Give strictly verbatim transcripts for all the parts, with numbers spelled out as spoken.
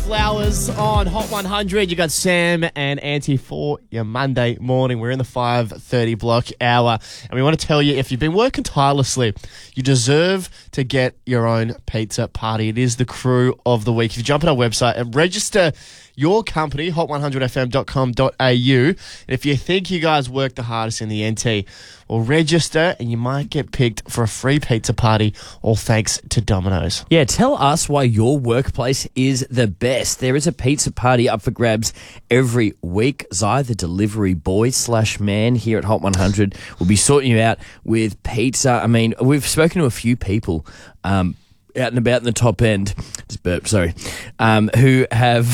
Flowers on Hot one hundred. You got Sam and Auntie for your Monday morning. We're in the five thirty block hour. And we want to tell you, if you've been working tirelessly, you deserve to get your own pizza party. It is the crew of the week. If you jump on our website and register your company, hot one hundred f m dot com dot a u. And if you think you guys work the hardest in the N T, well, register and you might get picked for a free pizza party, all thanks to Domino's. Yeah, tell us why your workplace is the best. There is a pizza party up for grabs every week. Zai, the delivery boy slash man here at Hot one hundred, will be sorting you out with pizza. I mean, we've spoken to a few people um, out and about in the top end, just burp, sorry, um, who have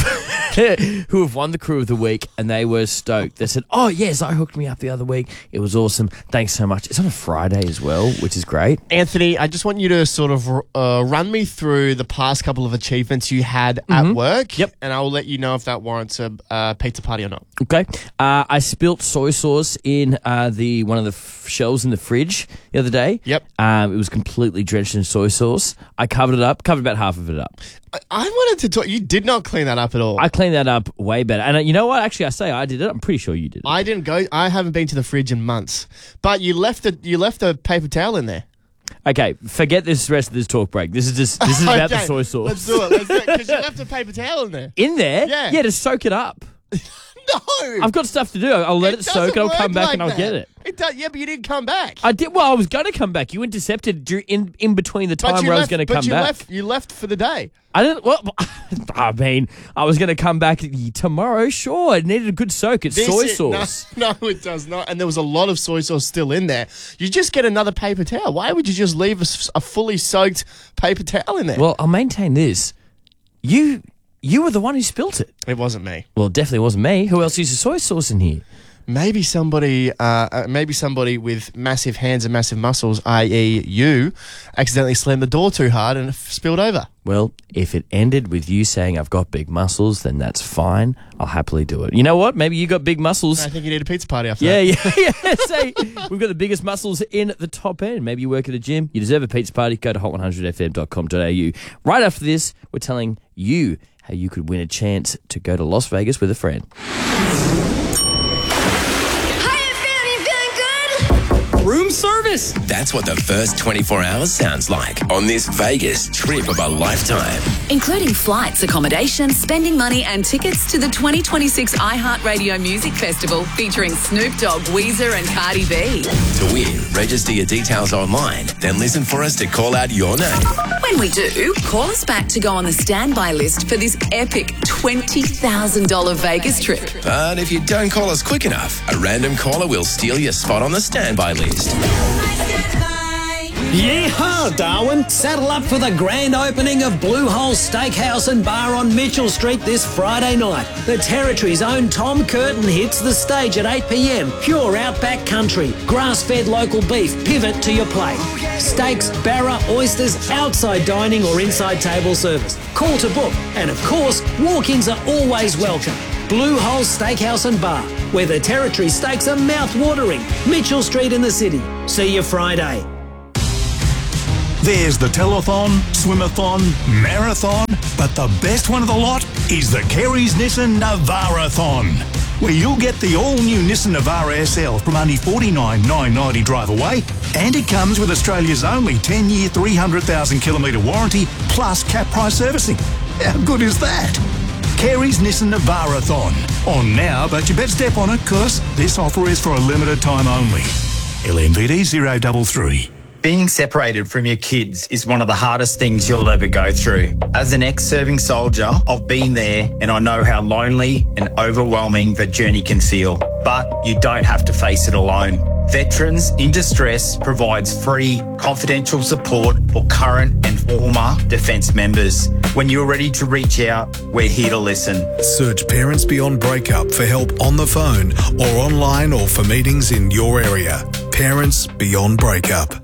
who have won the crew of the week, and they were stoked. They said, oh, yes, I hooked me up the other week. It was awesome. Thanks so much. It's on a Friday as well, which is great. Anthony, I just want you to sort of uh, run me through the past couple of achievements you had Mm-hmm. at work. Yep. And I will let you know if that warrants a uh, pizza party or not. Okay. Uh, I spilt soy sauce in uh, the one of the f- shelves in the fridge the other day. Yep. Um, it was completely drenched in soy sauce. I covered it up, covered about half of it up. I, I wanted to talk. You did not clean that up at all. I cleaned that up way better. And uh, you know what? Actually, I say I did it. I'm pretty sure you did it. I didn't go. I haven't been to the fridge in months. But you left the you left the paper towel in there. Okay, forget this rest of this talk break. This is just this is about the Okay, soy sauce. Let's do it. Let's do it. Because you left a paper towel in there. In there? Yeah. Yeah, to soak it up. No. I've got stuff to do. I'll let it, soak doesn't and I'll come work back like and I'll that. get it. It does. Yeah, but you didn't come back. I did. Well, I was going to come back. You intercepted dur- in in between the time But you where I was left- going to but come you back. Left, you left for the day. I didn't. Well, I mean, I was going to come back tomorrow. Sure, it needed a good soak. It's This soy is- sauce. No, no, it does not. And there was a lot of soy sauce still in there. You just get another paper towel. Why would you just leave a, s- a fully soaked paper towel in there? Well, I'll maintain this. You you were the one who spilt it. It wasn't me. Well, it definitely wasn't me. Who else uses soy sauce in here? Maybe somebody, uh, uh, maybe somebody with massive hands and massive muscles, that is, you, accidentally slammed the door too hard and it f- spilled over. Well, if it ended with you saying I've got big muscles, then that's fine. I'll happily do it. You know what? Maybe you got big muscles. I think you need a pizza party after Yeah, that. yeah, yeah. Say, we've got the biggest muscles in the top end. Maybe you work at a gym. You deserve a pizza party. Go to hot one hundred f m dot com dot a u. Right after this, we're telling you how you could win a chance to go to Las Vegas with a friend. Room service. That's what the first twenty-four hours sounds like on this Vegas trip of a lifetime. Including flights, accommodation, spending money and tickets to the twenty twenty-six iHeartRadio Music Festival featuring Snoop Dogg, Weezer and Cardi B. To win, register your details online, then listen for us to call out your name. When we do, call us back to go on the standby list for this epic twenty thousand dollars Vegas trip. But if you don't call us quick enough, a random caller will steal your spot on the standby list. Yeehaw, Darwin! Saddle up for the grand opening of Blue Hole Steakhouse and Bar on Mitchell Street this Friday night. The Territory's own Tom Curtin hits the stage at eight p m. Pure outback country, grass-fed local beef, pivot to your plate. Steaks, barra, oysters, outside dining or inside table service. Call to book. And of course, walk-ins are always welcome. Blue Hole Steakhouse and Bar, where the Territory steaks are mouth-watering. Mitchell Street in the city. See you Friday. There's the telethon, swimathon, marathon, but the best one of the lot is the Kerry's Nissan Navara-thon, where you'll get the all-new Nissan Navara S L from only forty-nine thousand nine hundred ninety drive away, and it comes with Australia's only ten-year, three hundred thousand kilometre warranty plus cap price servicing. How good is that? Kerry's Nissan Navara-thon. On now, but you better step on it, cause this offer is for a limited time only. L M V D zero three three. Being separated from your kids is one of the hardest things you'll ever go through. As an ex-serving soldier, I've been there and I know how lonely and overwhelming the journey can feel. But you don't have to face it alone. Veterans in Distress provides free, confidential support for current and former defence members. When you're ready to reach out, we're here to listen. Search Parents Beyond Breakup for help on the phone or online or for meetings in your area. Parents Beyond Breakup.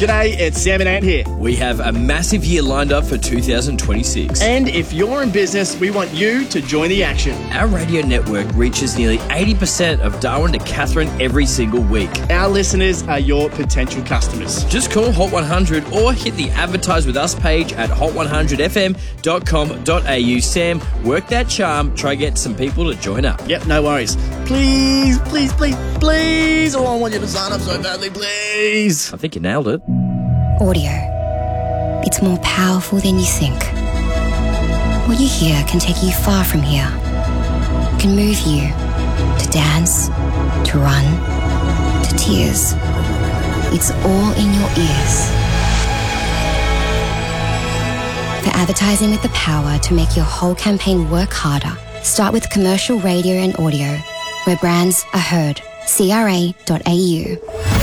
G'day, it's Sam and Ant here. We have a massive year lined up for two thousand twenty-six. And if you're in business, we want you to join the action. Our radio network reaches nearly eighty percent of Darwin to Catherine every single week. Our listeners are your potential customers. Just call Hot one hundred or hit the Advertise With Us page at hot one hundred f m dot com dot a u. Sam, work that charm. Try get some people to join up. Yep, no worries. Please, please, please, please. Oh, I want you to sign up so badly, please. I think you nailed it. Audio. It's more powerful than you think. What you hear can take you far from here. It can move you to dance, to run, to tears. It's all in your ears. For advertising with the power to make your whole campaign work harder, start with commercial radio and audio, where brands are heard. C R A dot A U.